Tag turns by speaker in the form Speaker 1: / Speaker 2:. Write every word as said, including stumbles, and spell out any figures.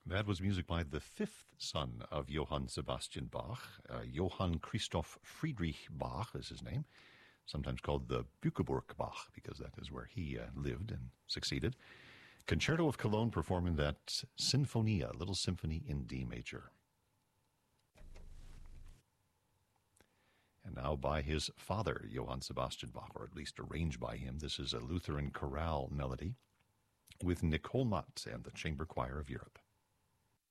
Speaker 1: That was music by the fifth son of Johann Sebastian Bach. Uh, Johann Christoph Friedrich Bach is his name, sometimes called the Bückeburg Bach, because that is where he uh, lived and succeeded. Concerto of Cologne performing that Sinfonia, Little Symphony in D major. And now by his father, Johann Sebastian Bach, or at least arranged by him, this is a Lutheran chorale melody with Nicole Matt and the Chamber Choir of Europe.